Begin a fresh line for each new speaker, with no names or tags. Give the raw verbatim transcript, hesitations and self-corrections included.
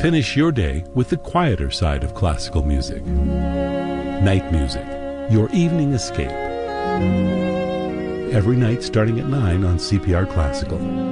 Finish your day with the quieter side of classical music. Night Music, your evening escape. Every night starting at nine on C P R Classical.